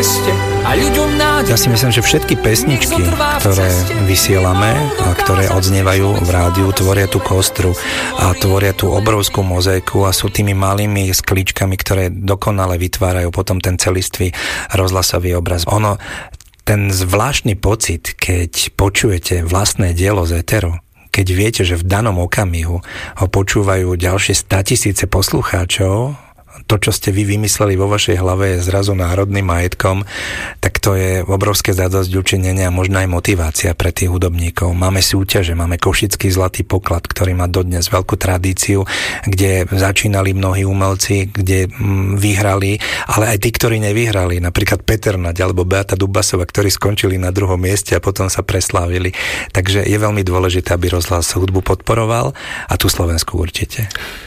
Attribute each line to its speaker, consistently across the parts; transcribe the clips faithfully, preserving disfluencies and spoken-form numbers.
Speaker 1: ceste a ľuďom nádej.
Speaker 2: Ja si myslím, že všetky pesničky, ktoré vysielame a ktoré odznievajú v rádiu, tvoria tú kostru a tvoria tú obrovskú mozaiku a sú tými malými skličkami, ktoré dokonale vytvárajú potom ten celistvý rozhlasový obraz. Ono, ten zvláštny pocit, keď počujete vlastné dielo z éteru, keď viete, že v danom okamihu ho počúvajú ďalšie státisíce poslucháčov, to, čo ste vy vymysleli vo vašej hlave, je zrazu národným majetkom, tak to je obrovské zadosťučinenie a možno aj motivácia pre tých hudobníkov. Máme súťaže, máme Košický zlatý poklad, ktorý má dodnes veľkú tradíciu, kde začínali mnohí umelci, kde vyhrali, ale aj tí, ktorí nevyhrali, napríklad Peter Naď alebo Beata Dubasová, ktorí skončili na druhom mieste a potom sa preslávili. Takže je veľmi dôležité, aby rozhlas hudbu podporoval a tú slovenskú určite.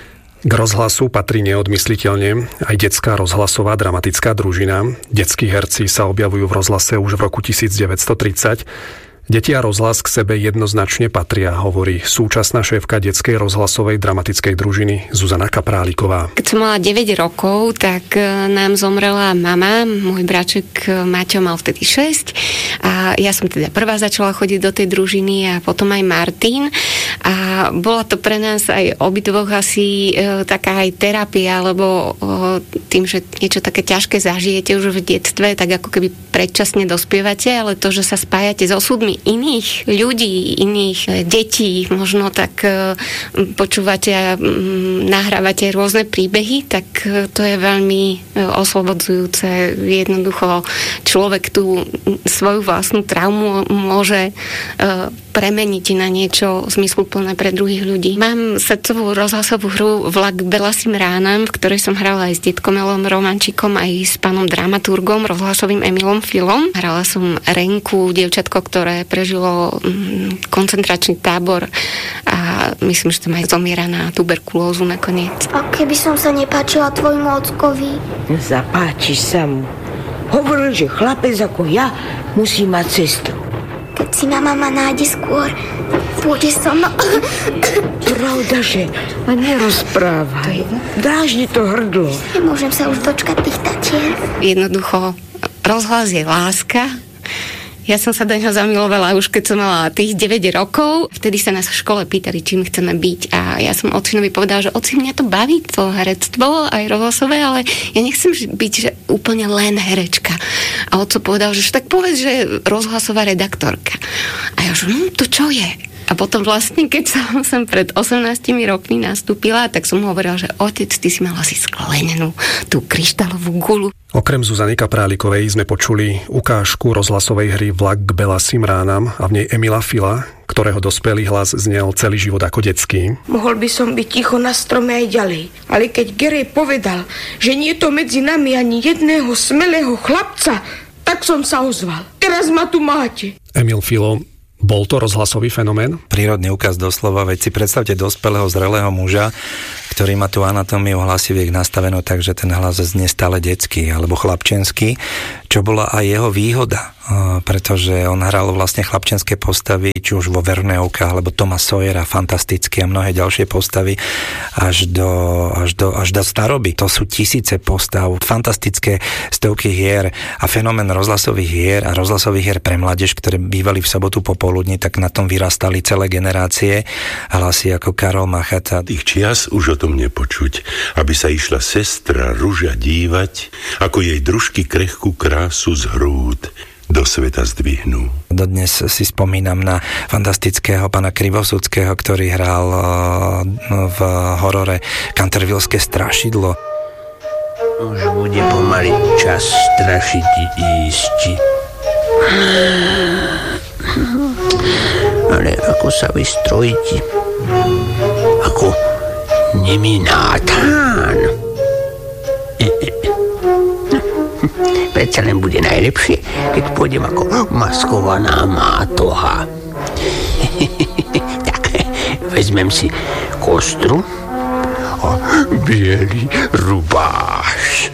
Speaker 3: K rozhlasu patrí neodmysliteľne aj detská rozhlasová dramatická družina. Detskí herci sa objavujú v rozhlase už v roku devätnásťstotridsať. Deti a rozhlas k sebe jednoznačne patria, hovorí súčasná šéfka detskej rozhlasovej dramatickej družiny Zuzana Kapráliková.
Speaker 4: Keď som mala deväť rokov, tak nám zomrela mama, môj braček Maťo mal vtedy šesť a ja som teda prvá začala chodiť do tej družiny a potom aj Martin a bola to pre nás aj obidvoch asi e, taká aj terapia, lebo e, tým, že niečo také ťažké zažijete už v detstve, tak ako keby predčasne dospievate, ale to, že sa spájate s osudmi iných ľudí, iných detí, možno tak počúvate a nahrávate rôzne príbehy, tak to je veľmi oslobodzujúce. Jednoducho človek tú svoju vlastnú traumu môže premeniť na niečo zmysluplné pre druhých ľudí. Mám srdcovú rozhlasovú hru Vlak k belasým ránam, v ktorej som hrala aj s detkom Elom Romančikom, aj s pánom dramaturgom, rozhlasovým Emilom Filom. Hrala som Renku, dievčatko, ktoré prežilo koncentračný tábor a myslím, že tam aj zomiera na tuberkulózu nakoniec.
Speaker 5: A keby som sa nepáčila tvojmu ockovi?
Speaker 6: Zapáčiš sa mu. Hovoril, že chlapec ako ja musí mať sestru.
Speaker 5: Keď si ma mama nájde skôr, pôjde so mnou.
Speaker 6: Pravda, že? A nerozprávaj. Dráždi to hrdlo.
Speaker 5: Nemôžem sa už dočkať tých tatier.
Speaker 4: Jednoducho, rozhlas je láska. Ja som sa do neho zamilovala už keď som mala tých deväť rokov. Vtedy sa nás v škole pýtali, čím chceme byť. A ja som ocinovi povedala, že oci, mňa to baví, to herectvo, aj rozhlasové, ale ja nechcem byť že úplne len herečka. A oco povedal, že tak povedz, že rozhlasová redaktorka. A ja že, hm, to čo je? A potom vlastne, keď som sem pred osemnástimi rokmi nastúpila, tak som mu hovorila, že otec, ty si mala si sklenenú tú kryštálovú guľu.
Speaker 3: Okrem Zuzany Kaprálikovej sme počuli ukážku rozhlasovej hry Vlak k belasým ránam a v nej Emila Fila, ktorého dospelý hlas znel celý život ako detský.
Speaker 6: Mohol by som byť ticho na strome aj ďalej, ale keď Gerej povedal, že nie je to medzi nami ani jedného smelého chlapca, tak som sa ozval. Teraz ma tu máte.
Speaker 3: Emil Filo, bol to rozhlasový fenomén?
Speaker 2: Prírodný úkaz doslova, veď si predstavte dospelého, zrelého muža, ktorý má tú anatómiu hlasiviek nastavenú tak, že ten hlas znie stále detský alebo chlapčenský, čo bola aj jeho výhoda, pretože on hral vlastne chlapčenské postavy, či už vo Verneovkách, alebo Toma Sawyera, fantastické a mnohé ďalšie postavy, až do, až do, až do staroby. To sú tisíce postav, fantastické stovky hier a fenomén rozhlasových hier a rozhlasových hier pre mládež, ktoré bývali v sobotu popoludní, tak na tom vyrastali celé generácie. Hlasy ako Karol Machata.
Speaker 7: Tých čias už o tom nepočuť, aby sa išla sestra Ruža dívať, ako jej družky krehkú krásu z hrúd do sveta zdvihnú.
Speaker 2: Dodnes si spomínam na fantastického pana Krivosudského, ktorý hral v horore Cantervillské strašidlo.
Speaker 8: Už bude pomaly čas strašiť ísť. Ale ako sa vystrojíte? Ako neminátán. Predsa len bude najlepšie, keď pôjdem ako maskovaná mátoha. Tak, vezmem si kostru a bielý rubáš.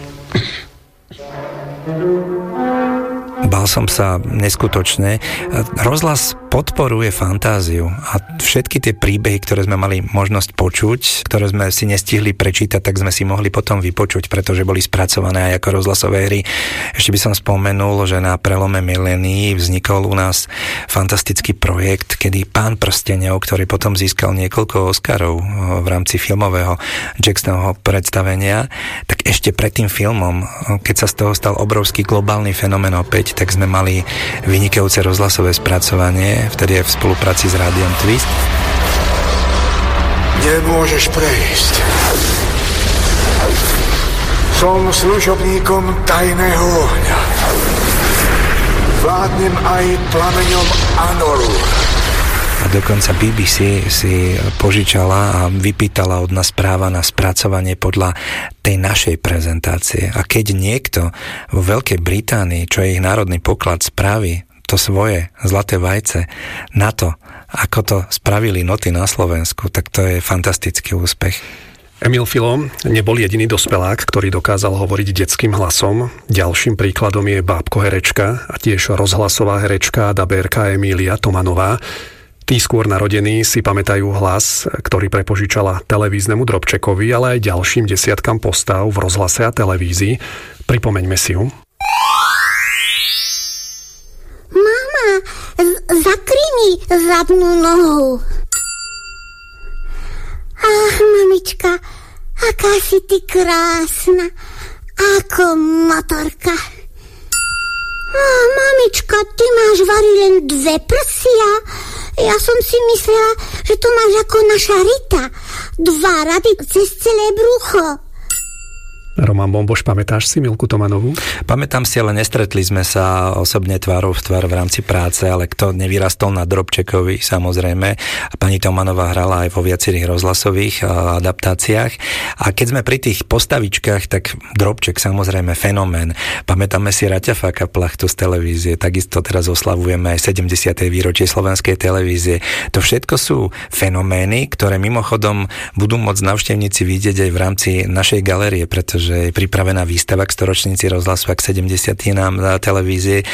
Speaker 2: Bál som sa neskutočne. Rozhlas podporuje fantáziu a všetky tie príbehy, ktoré sme mali možnosť počuť, ktoré sme si nestihli prečítať, tak sme si mohli potom vypočuť, pretože boli spracované aj ako rozhlasové hry. Ešte by som spomenul, že na prelome milénií vznikol u nás fantastický projekt, kedy Pán prstenov, ktorý potom získal niekoľko Oscarov v rámci filmového Jacksonovho predstavenia, tak ešte pred tým filmom, keď sa z toho stal obrovský globálny fenomén opäť, tak sme mali vynikajúce rozhlasové spracovanie, vtedy je v spolupráci s Rádiom Twist.
Speaker 9: Nemôžeš prejsť. Som služobníkom tajného ohňa. Vládnem aj plameňom Anoru.
Speaker 2: A dokonca bé bé cé si požičala a vypýtala od nás práva na spracovanie podľa tej našej prezentácie. A keď niekto vo Veľkej Británii, čo je ich národný poklad, spraví to svoje zlaté vajce na to, ako to spravili noty na Slovensku, tak to je fantastický úspech.
Speaker 3: Emil Filo nebol jediný dospelák, ktorý dokázal hovoriť detským hlasom. Ďalším príkladom je bábko herečka a tiež rozhlasová herečka dabérka Emília Tomanová. Tí skôr narodení si pamätajú hlas, ktorý prepožičala televíznemu Drobčekovi, ale aj ďalším desiatkam postav v rozhlase a televízii. Pripomeňme si ju.
Speaker 5: Mama, z- zakry mi zadnú nohu. Ach, mamička, aká si ty krásna, ako motorka. Ach, mamička, ty máš vari len dve prsia. Ja som si myslela, že to máš ako naša Rita. Dva rady cez celé brucho.
Speaker 3: Roman Bomboš, pamätáš si Milku Tomanovú?
Speaker 2: Pamätám si, ale nestretli sme sa osobne tvárou v tvár v rámci práce, ale kto nevyrastol na Drobčekovi, samozrejme. A pani Tomanová hrala aj vo viacerých rozhlasových adaptáciách. A keď sme pri tých postavičkách, tak Drobček, samozrejme, fenomén. Pamätáme si Raťa Faka Plachtu z televízie, takisto teraz oslavujeme aj sedemdesiate výročie slovenskej televízie. To všetko sú fenomény, ktoré mimochodom budú môcť návštevníci vidieť aj v rámci našej galérie, pretože že je pripravená výstava k storočnici rozhlasu a k sedemdesiatinám na televízie,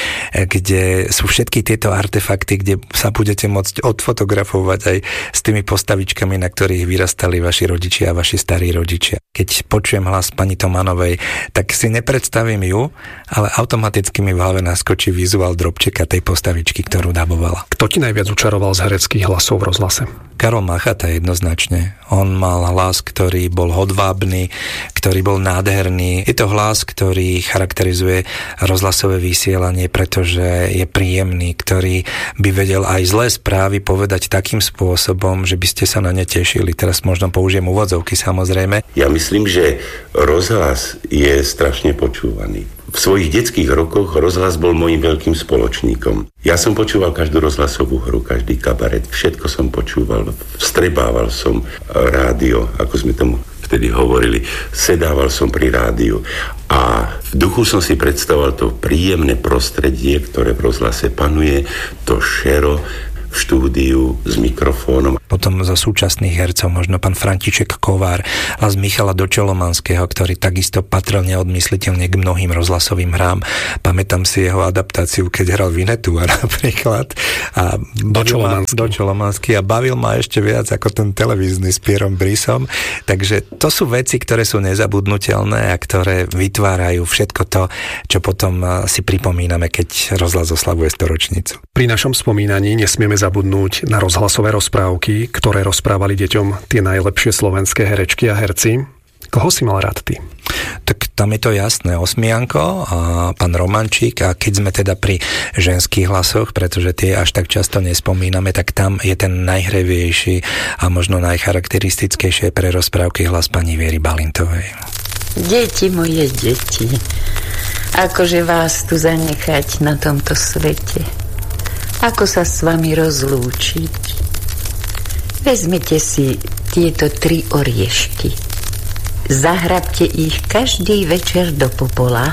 Speaker 2: kde sú všetky tieto artefakty, kde sa budete môcť odfotografovať aj s tými postavičkami, na ktorých vyrastali vaši rodičia a vaši starí rodičia. Keď počujem hlas pani Tomanovej, tak si nepredstavím ju, ale automaticky mi v hlave naskočí vizuál Drobčeka, tej postavičky, ktorú dabovala.
Speaker 3: Kto ti najviac učaroval z hereckých hlasov v rozhlase?
Speaker 2: Karol Machata jednoznačne. On mal hlas, ktorý bol hodvábny, ktorý bol nádherný. Je to hlas, ktorý charakterizuje rozhlasové vysielanie, pretože je príjemný, ktorý by vedel aj zlé správy povedať takým spôsobom, že by ste sa na ne tešili. Teraz možno použijem úvodzovky, samozrejme.
Speaker 7: Ja myslím, že rozhlas je strašne počúvaný. V svojich detských rokoch rozhlas bol môjim veľkým spoločníkom. Ja som počúval každú rozhlasovú hru, každý kabaret, všetko som počúval, vstrebával som rádio, ako sme tomu vtedy hovorili, sedával som pri rádiu a v duchu som si predstavoval to príjemné prostredie, ktoré v rozhlase panuje, to šero v štúdiu s mikrofónom.
Speaker 2: Potom zo súčasných hercov možno pán František Kovár, hlas Michala Dočolomanského, ktorý takisto patril neodmysliteľne k mnohým rozhlasovým hrám. Pamätám si jeho adaptáciu, keď hral Vinetua napríklad. A
Speaker 3: Dočolomanský.
Speaker 2: Dočolomanský a bavil ma ešte viac ako ten televízny s Pierom Brisom. Takže to sú veci, ktoré sú nezabudnutelné a ktoré vytvárajú všetko to, čo potom si pripomíname, keď rozhlas oslavuje storočnicu.
Speaker 3: Pri našom spomínaní nesmieme zabudnúť na rozhlasové rozprávky, ktoré rozprávali deťom tie najlepšie slovenské herečky a herci. Koho si mal rád ty?
Speaker 2: Tak tam je to jasné. Osmianko a pán Romančík, a keď sme teda pri ženských hlasoch, pretože tie až tak často nespomíname, tak tam je ten najhrevejší a možno najcharakteristickejšie pre rozprávky hlas pani Viery Balintovej.
Speaker 10: Deti moje, deti, akože vás tu zanechať na tomto svete, ako sa s vami rozlúčiť. Vezmite si tieto tri oriešky. Zahrabte ich každý večer do popola.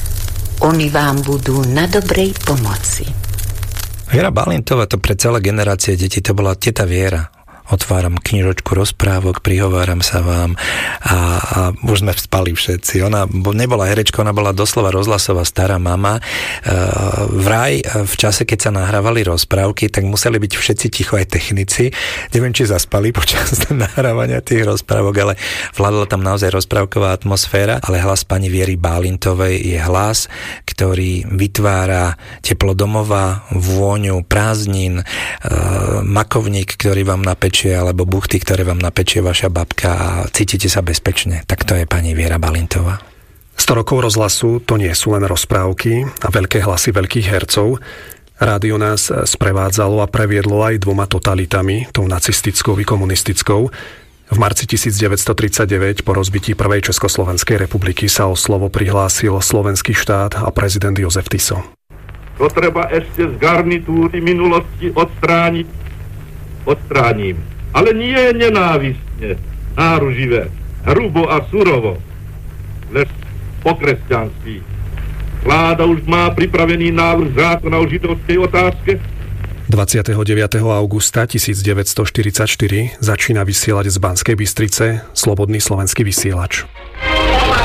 Speaker 10: Oni vám budú na dobrej pomoci.
Speaker 2: Viera Balintová, to pre celé generácie detí, to bola teta Viera. otváram knižočku rozprávok, prihováram sa vám a, a už sme spali všetci. Ona nebola herečka, ona bola doslova rozhlasová stará mama. Vraj v čase, keď sa nahrávali rozprávky, tak museli byť všetci ticho, aj technici. Neviem, či zaspali počas nahrávania tých rozprávok, ale vládla tam naozaj rozprávková atmosféra, ale hlas pani Viery Bálintovej je hlas, ktorý vytvára teplo domova, vôňu prázdnin, e, makovník, ktorý vám napečie, alebo buchty, ktoré vám napečie vaša babka a cítite sa bezpečne. Tak to je pani Viera Bálintová.
Speaker 3: sto rokov rozhlasu to nie sú len rozprávky a veľké hlasy veľkých hercov. Rádio nás sprevádzalo a previedlo aj dvoma totalitami, tou nacistickou i komunistickou. V marci devätnásťstotridsaťdeväť po rozbití prvej Československej republiky sa o slovo prihlásil slovenský štát a prezident Jozef Tiso.
Speaker 11: To treba ešte z garnitúry minulosti odstrániť, odstránim. Ale nie nenávistne, náruživé, hrubo a surovo, lež po kresťanství. Vláda už má pripravený návrh zákona o židovskej otázke.
Speaker 3: dvadsiateho deviateho augusta devätnásťstoštyridsaťštyri začína vysielať z Banskej Bystrice Slobodný slovenský vysielač.